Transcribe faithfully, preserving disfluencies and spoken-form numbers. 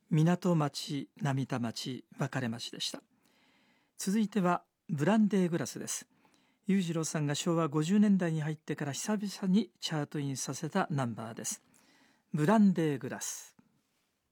港町、浪田町、別れ町でした。続いてはブランデーグラスです。裕次郎さんがしょうわごじゅうねんだいに入ってから久々にチャートインさせたナンバーです。ブランデーグラス。